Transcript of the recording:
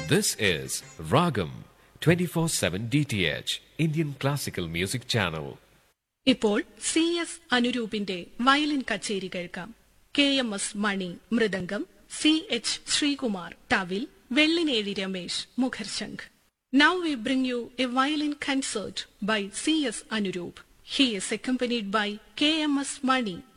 This is Ragam 24/7 DTH Indian Classical Music Channel. ഇപ്പോൾ CS അനുരൂപിന്റെ violin കച്ചേരി കേൾക്കാം. KMS money mridangam, CH Sreekumar thavil, Vellinezhi Ramesh മുഖർശംഖ്. Now we bring you a violin concert by CS Anuroop. He is accompanied by KMS Mani